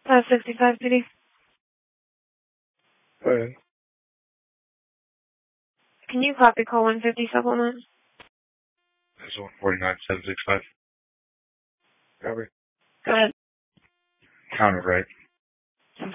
565 PD. Go ahead. Can you copy call 150 supplement? That's 149-765. Copy. Go ahead. Counter right.